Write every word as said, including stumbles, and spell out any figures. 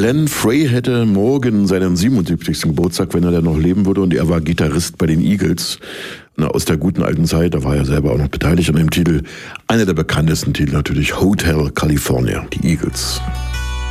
Glenn Frey hätte morgen seinen siebenundsiebzigsten Geburtstag, wenn er dann noch leben würde. Und er war Gitarrist bei den Eagles. Na, aus der guten alten Zeit, da war er selber auch noch beteiligt an dem Titel. Einer der bekanntesten Titel natürlich, Hotel California, die Eagles.